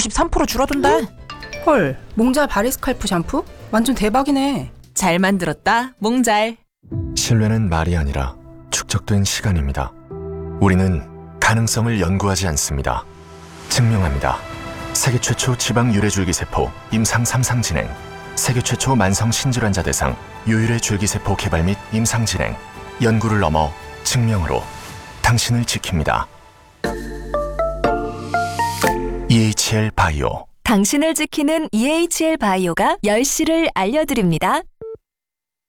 93% 줄어든대. 헐, 몽잘 바리스칼프 샴푸? 완전 대박이네. 잘 만들었다, 몽잘. 신뢰는 말이 아니라 축적된 시간입니다. 우리는 가능성을 연구하지 않습니다. 증명합니다. 세계 최초 지방 유래줄기세포 임상 3상 진행, 세계 최초 만성 신질환자 대상 유일의 줄기세포 개발 및 임상 진행, 연구를 넘어 증명으로 당신을 지킵니다. EHL 바이오. 당신을 지키는 EHL 바이오가 10시를 알려드립니다.